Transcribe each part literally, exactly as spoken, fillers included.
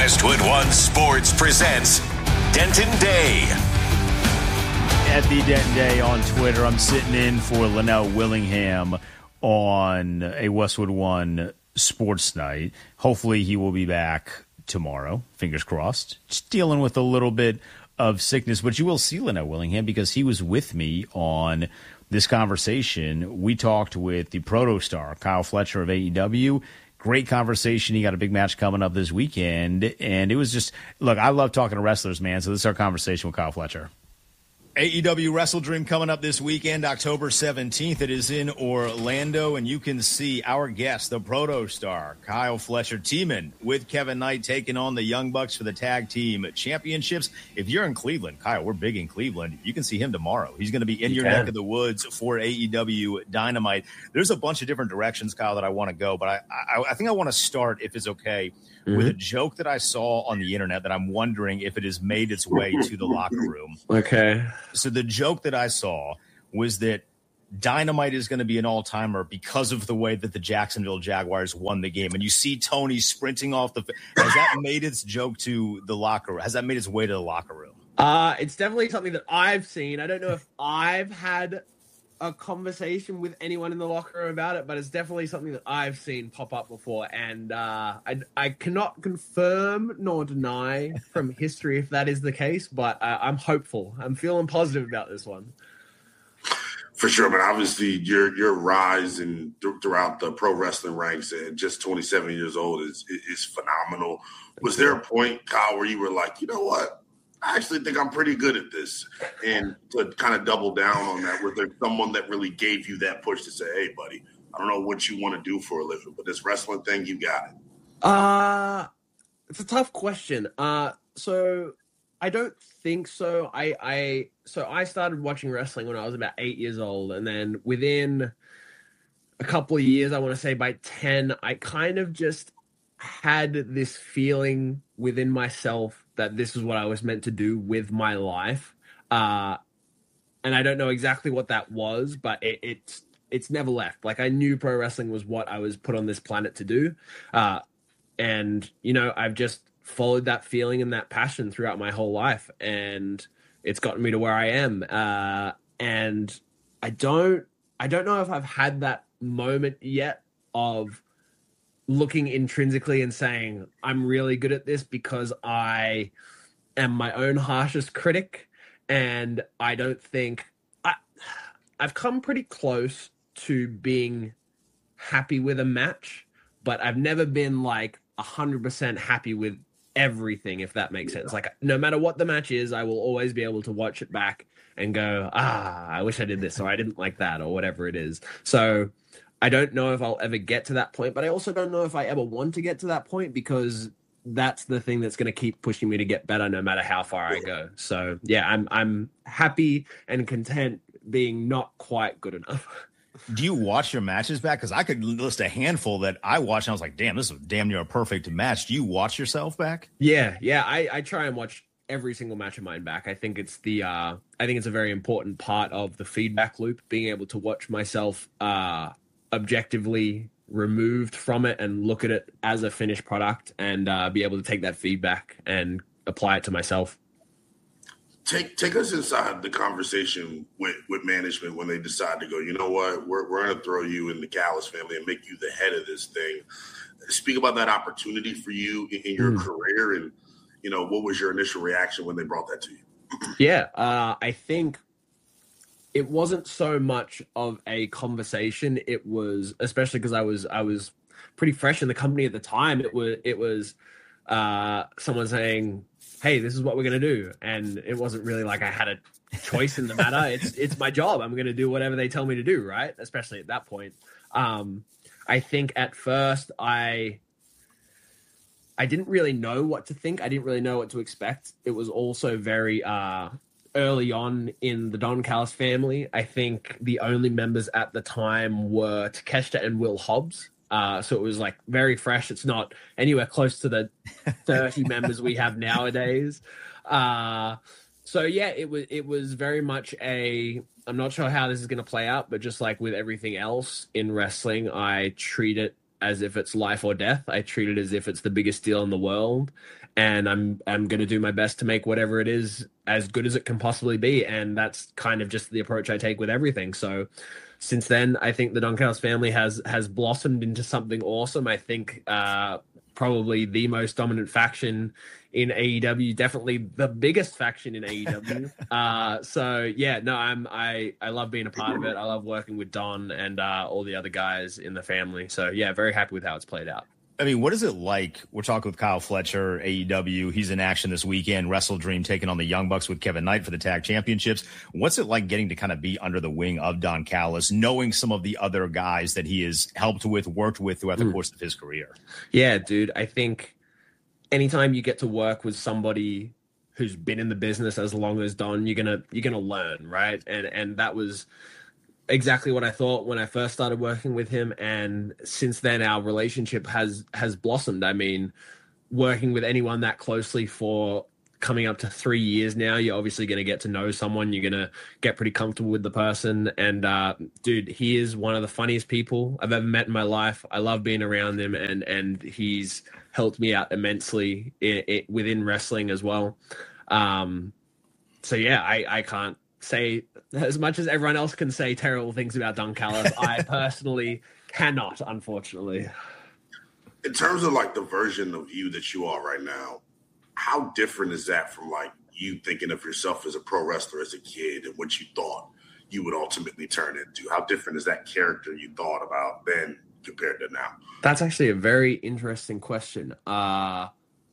Westwood One Sports presents Denton Day. At the Denton Day on Twitter, I'm sitting in for Linnell Willingham on a Westwood One Sports Night. Hopefully he will be back tomorrow. Fingers crossed. Just dealing with a little bit of sickness, but you will see Linnell Willingham because he was with me on this conversation. We talked with the protostar, Kyle Fletcher of A E W. Great conversation. He got a big match coming up this weekend, and it was just, look, I love talking to wrestlers, man, so this is our conversation with Kyle Fletcher. A E W Wrestle Dream coming up this weekend, October seventeenth. It is in Orlando, and you can see our guest, the Protostar, Kyle Fletcher, teaming with Kevin Knight, taking on the Young Bucks for the Tag Team Championships. If you're in Cleveland, Kyle, we're big in Cleveland. You can see him tomorrow. He's going to be in you your can. neck of the woods for A E W Dynamite. There's a bunch of different directions, Kyle, that I want to go, but I, I, I think I want to start, if it's okay, Mm-hmm. with a joke that I saw on the internet that I'm wondering if it has made its way to the locker room. Okay. So the joke that I saw was that Dynamite is going to be an all-timer because of the way that the Jacksonville Jaguars won the game. And you see Tony sprinting off the – has that made its joke to the locker room? Has that made its way to the locker room? Uh, it's definitely something that I've seen. I don't know if I've had – a conversation with anyone in the locker room about it, but it's definitely something that I've seen pop up before, and uh, I, I cannot confirm nor deny from history if that is the case, but uh, I'm hopeful. I'm feeling positive about this one. For sure, but obviously your your rise and th- throughout the pro wrestling ranks at just twenty-seven years old is is phenomenal. Was there a point, Kyle, where you were like, you know what? I actually think I'm pretty good at this, and to kind of double down on that, was there someone that really gave you that push to say, hey, buddy, I don't know what you want to do for a living, but this wrestling thing, you got it? Uh, it's a tough question. Uh, so I don't think so. I, I so I started watching wrestling when I was about eight years old, and then within a couple of years, I want to say by ten, I kind of just had this feeling within myself that this is what I was meant to do with my life. Uh, and I don't know exactly what that was, but it, it's, it's never left. Like, I knew pro wrestling was what I was put on this planet to do. Uh, and, you know, I've just followed that feeling and that passion throughout my whole life. And it's gotten me to where I am. Uh, and I don't, I don't know if I've had that moment yet of looking intrinsically and saying, I'm really good at this because I am my own harshest critic. And I don't think I, I've come pretty close to being happy with a match, but I've never been like a hundred percent happy with everything, if that makes sense. Like, no matter what the match is, I will always be able to watch it back and go, ah, I wish I did this, or I didn't like that, or whatever it is. So I don't know if I'll ever get to that point, but I also don't know if I ever want to get to that point, because that's the thing that's going to keep pushing me to get better no matter how far I go. So yeah, I'm I'm happy and content being not quite good enough. Do you watch your matches back? Because I could list a handful that I watched and I was like, damn, this is damn near a perfect match. Do you watch yourself back? Yeah, yeah. I, I try and watch every single match of mine back. I think it's the uh, I think it's a very important part of the feedback loop, being able to watch myself uh objectively removed from it and look at it as a finished product, and uh, be able to take that feedback and apply it to myself. Take take us inside the conversation with, with management when they decide to go, you know what, we're we're going to throw you in the Gallus family and make you the head of this thing. Speak about that opportunity for you in, in your mm. career, and you know, what was your initial reaction when they brought that to you? Yeah, uh, I think it wasn't so much of a conversation. It was, especially because I was I was pretty fresh in the company at the time. It was it was uh, someone saying, "Hey, this is what we're gonna do," and it wasn't really like I had a choice in the matter. It's it's my job. I'm gonna do whatever they tell me to do, right? Especially at that point. Um, I think at first I I didn't really know what to think. I didn't really know what to expect. It was also very uh, early on in the Don Callis family. I think the only members at the time were Takeshita and Will Hobbs. Uh, so it was like very fresh. It's not anywhere close to the thirty members we have nowadays. Uh, so yeah, it was, it was very much a, I'm not sure how this is going to play out, but just like with everything else in wrestling, I treat it as if it's life or death. I treat it as if it's the biggest deal in the world, and I'm I'm going to do my best to make whatever it is as good as it can possibly be. And that's kind of just the approach I take with everything. So since then, I think the Don Callis family has has blossomed into something awesome. I think uh, probably the most dominant faction in A E W, definitely the biggest faction in A E W. uh, so yeah, no, I'm I I love being a part of it. I love working with Don and uh, all the other guys in the family. So yeah, very happy with how it's played out. I mean, what is it like? We're talking with Kyle Fletcher, A E W. He's in action this weekend. Wrestle Dream taking on the Young Bucks with Kevin Knight for the tag championships. What's it like getting to kind of be under the wing of Don Callis, knowing some of the other guys that he has helped with, worked with throughout the mm. course of his career? Yeah, dude. I think anytime you get to work with somebody who's been in the business as long as Don, you're gonna you're gonna learn, right? And and that was exactly what I thought when I first started working with him, and since then our relationship has has blossomed. I mean, working with anyone that closely for coming up to three years now, you're obviously going to get to know someone. You're going to get pretty comfortable with the person, and uh, dude, he is one of the funniest people I've ever met in my life. I love being around him, and and he's helped me out immensely it, it, within wrestling as well. Um, so yeah, I I can't say as much as everyone else can say terrible things about Don Callis. I personally cannot, unfortunately. In terms of like the version of you that you are right now, how different is that from like you thinking of yourself as a pro wrestler as a kid and what you thought you would ultimately turn into? How different is that character you thought about then compared to now? That's actually a very interesting question. Uh,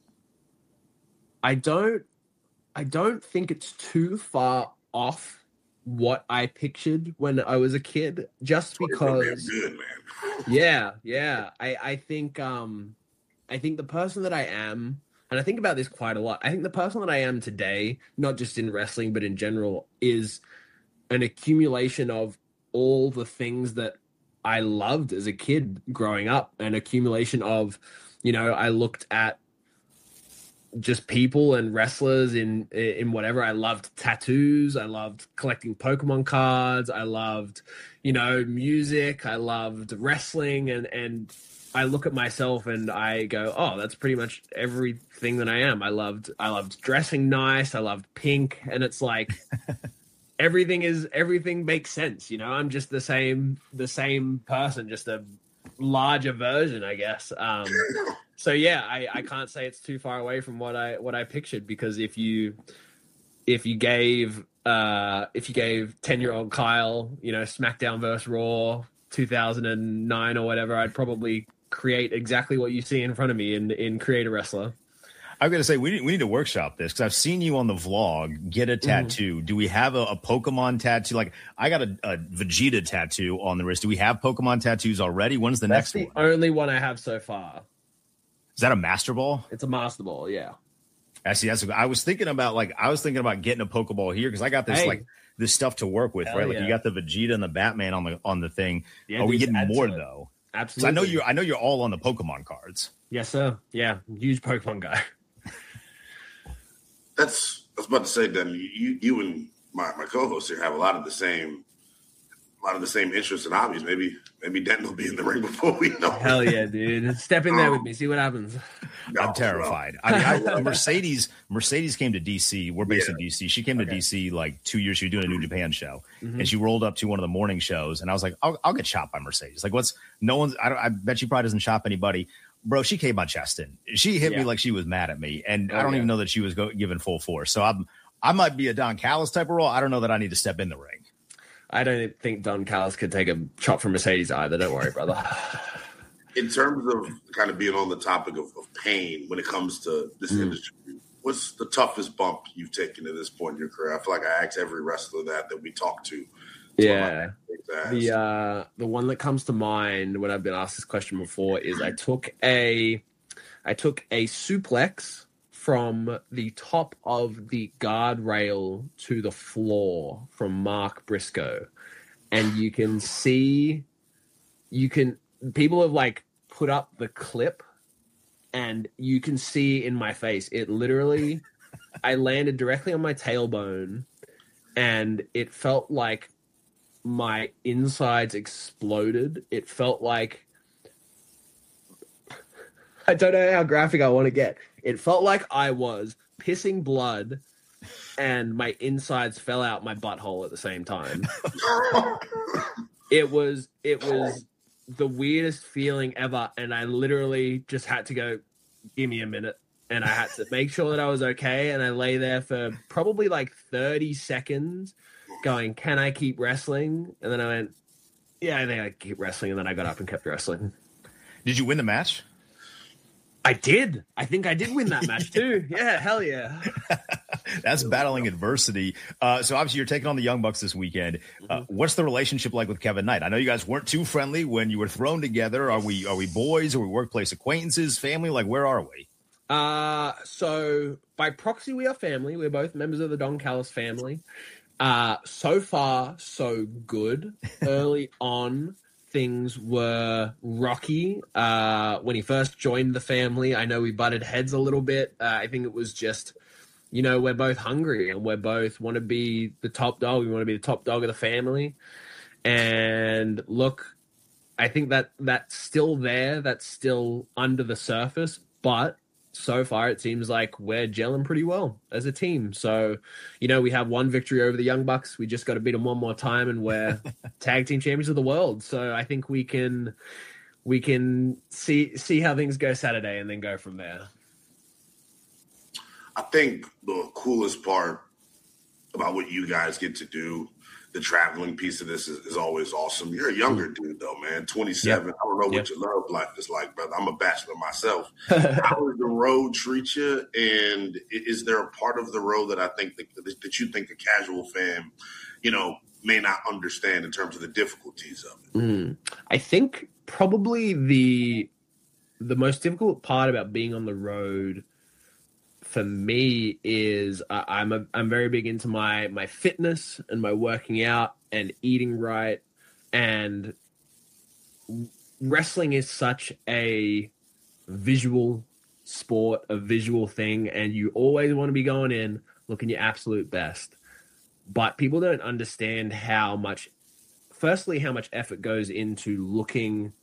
I don't, I don't think it's too far off what I pictured when I was a kid, just because good, man. yeah, yeah. I, I think um I think the person that I am, and I think about this quite a lot, I think the person that I am today, not just in wrestling but in general, is an accumulation of all the things that I loved as a kid growing up, an accumulation of, you know, I looked at just people and wrestlers in in whatever. I loved tattoos. I loved collecting Pokemon cards. I loved, you know, music. I loved wrestling. And, and I look at myself and I go, oh, that's pretty much everything that I am. I loved, I loved dressing nice. I loved pink. And it's like, everything is, everything makes sense. You know, I'm just the same, the same person, just a larger version, I guess. Um, So yeah, I, I can't say it's too far away from what I what I pictured, because if you if you gave uh, if you gave ten year old Kyle, you know, SmackDown versus Raw two thousand nine or whatever, I'd probably create exactly what you see in front of me in in Create a Wrestler. I'm gonna say we need, we need to workshop this, because I've seen you on the vlog get a tattoo. Mm-hmm. Do we have a, a Pokemon tattoo? Like I got a, a Vegeta tattoo on the wrist. Do we have Pokemon tattoos already? When's the That's next the one? Only one I have so far. Is that a Master Ball? It's a Master Ball, yeah. Actually, that's. I was thinking about like I was thinking about getting a Pokeball here, because I got this hey. like this stuff to work with, Hell right? Like yeah. you got the Vegeta and the Batman on the on the thing. Yeah, Are we getting more it. though? Absolutely. I know you're. I know you're all on the Pokemon cards. Yes, sir. Yeah, huge Pokemon guy. That's. I was about to say, then you you and my, my co-host here have a lot of the same. A lot of the same interests and hobbies. Maybe, maybe Denton will be in the ring before we know. Hell yeah, dude! Step in there um, with me. See what happens. I'm no, terrified. No. I mean, I, Mercedes. Mercedes came to D C. We're based yeah. in D C. She came to okay. D C like two years. She was doing a New Japan show, mm-hmm. and she rolled up to one of the morning shows. And I was like, I'll, I'll get shot by Mercedes. Like, what's no one's? I, don't, I bet she probably doesn't shop anybody. Bro, she came my chest in. She hit yeah. me like she was mad at me, and oh, I don't yeah. even know that she was go, giving full force. So I'm. I might be a Don Callis type of role. I don't know that I need to step in the ring. I don't think Don Callis could take a chop from Mercedes either. Don't worry, brother. In terms of kind of being on the topic of, of pain when it comes to this mm. industry, what's the toughest bump you've taken to this point in your career? I feel like I ask every wrestler that that we talk to. Yeah. The uh, the one that comes to mind when I've been asked this question before is I took a I took a suplex from the top of the guardrail to the floor from Mark Briscoe. And you can see, you can, people have like put up the clip and you can see in my face, it literally, I landed directly on my tailbone and it felt like my insides exploded. It felt like I don't know how graphic I want to get. It felt like I was pissing blood and my insides fell out my butthole at the same time. It was it was the weirdest feeling ever, and I literally just had to go, give me a minute. And I had to make sure that I was okay, and I lay there for probably like thirty seconds going, can I keep wrestling? And then I went, yeah, I think I keep wrestling, and then I got up and kept wrestling. Did you win the match? I did. I think I did win that match too. Yeah, hell yeah. That's battling adversity. Uh, so obviously you're taking on the Young Bucks this weekend. Uh, what's the relationship like with Kevin Knight? I know you guys weren't too friendly when you were thrown together. Are we are we boys? Are we workplace acquaintances? Family? Like, where are we? Uh, so by proxy, we are family. We're both members of the Don Callis family. Uh, so far, so good. Early on, things were rocky. Uh, when he first joined the family, I know we butted heads a little bit. Uh, I think it was just, you know, we're both hungry and we're both want to be the top dog. We want to be the top dog of the family. And look, I think that that's still there. That's still under the surface. But so far, it seems like we're gelling pretty well as a team. So, you know, we have one victory over the Young Bucks. We just got to beat them one more time, and we're tag team champions of the world. So I think we can we can see see how things go Saturday and then go from there. I think the coolest part about what you guys get to do, the traveling piece of this is, is always awesome. You're a younger dude, though, man. twenty-seven. Yep. I don't know what yep. your love life is like, brother. I'm a bachelor myself. How does the road treat you? And is there a part of the road that I think that, that you think a casual fan, you know, may not understand in terms of the difficulties of it? Mm. I think probably the the most difficult part about being on the road for me is uh, I'm a, I'm very big into my my fitness and my working out and eating right, and wrestling is such a visual sport, a visual thing, and you always want to be going in looking your absolute best. But people don't understand how much, firstly, how much effort goes into looking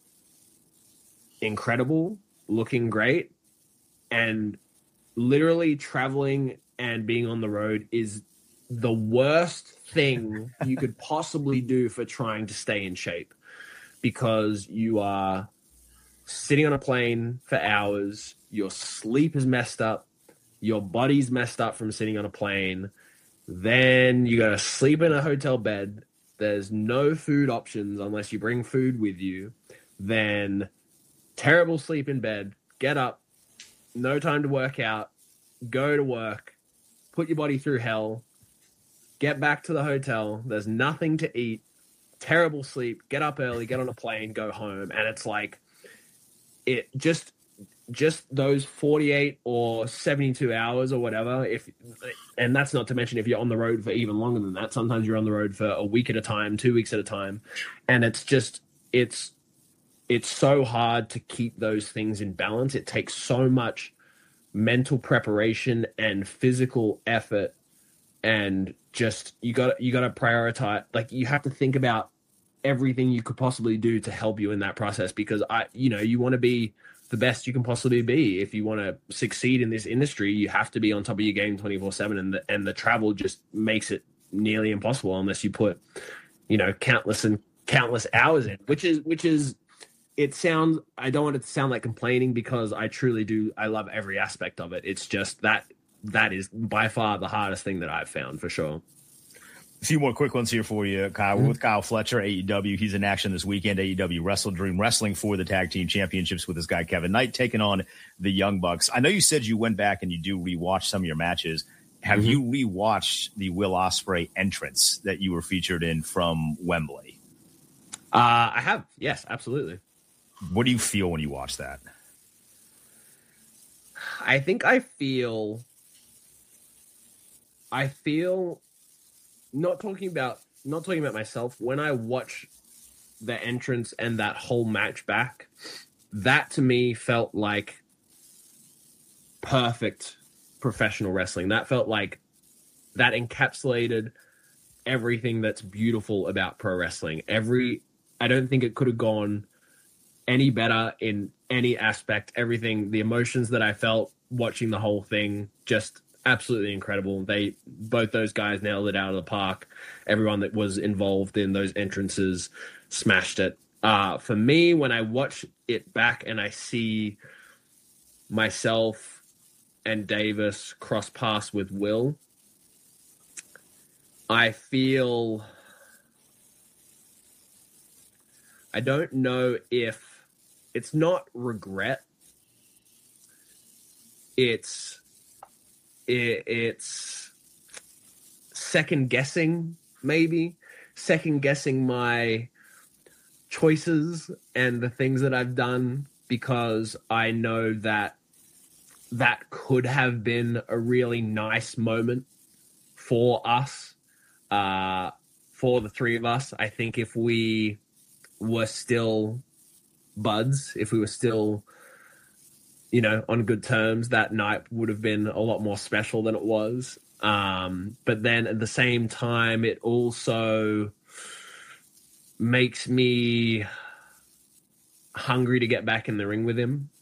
incredible, looking great, and literally traveling and being on the road is the worst thing you could possibly do for trying to stay in shape, because you are sitting on a plane for hours, your sleep is messed up, your body's messed up from sitting on a plane, then you got to sleep in a hotel bed, there's no food options unless you bring food with you, then terrible sleep in bed, get up, no time to work out, go to work, put your body through hell, get back to the hotel, there's nothing to eat, terrible sleep, get up early, get on a plane, go home. And it's like, it just, just those forty-eight or seventy-two hours or whatever. If, and that's not to mention if you're on the road for even longer than that. Sometimes you're on the road for a week at a time, two weeks at a time. And it's just, it's, it's so hard to keep those things in balance. It takes so much mental preparation and physical effort, and just you got you got to prioritize. Like, you have to think about everything you could possibly do to help you in that process, because I you know you want to be the best you can possibly be. If you want to succeed in this industry, you have to be on top of your game twenty-four seven, and the, and the travel just makes it nearly impossible unless you put you know countless and countless hours in, which is which is it sounds, I don't want it to sound like complaining, because I truly do. I love every aspect of it. It's just that that is by far the hardest thing that I've found, for sure. A few more quick ones here for you, Kyle. Mm-hmm. We're with Kyle Fletcher, A E W. He's in action this weekend. A E W Wrestle Dream Wrestling for the Tag Team Championships with this guy, Kevin Knight, taking on the Young Bucks. I know you said you went back and you do rewatch some of your matches. Have mm-hmm. you rewatched the Will Ospreay entrance that you were featured in from Wembley? Uh, I have. Yes, absolutely. What do you feel when you watch that? I think I feel, I feel, not talking about, not talking about myself. When I watch the entrance and that whole match back, that to me felt like perfect professional wrestling. That felt like that encapsulated everything that's beautiful about pro wrestling. Every, I don't think it could have gone any better in any aspect. Everything, the emotions that I felt watching the whole thing, just absolutely incredible. They both those guys nailed it out of the park. Everyone that was involved in those entrances smashed it. Uh, for me, when I watch it back and I see myself and Davis cross paths with Will, I feel, I don't know if it's not regret. It's, it, it's second guessing, maybe second guessing my choices and the things that I've done, because I know that that could have been a really nice moment for us, uh, for the three of us. I think if we were still buds, if we were still, you know, on good terms, that night would have been a lot more special than it was. Um, but then at the same time, it also makes me hungry to get back in the ring with him.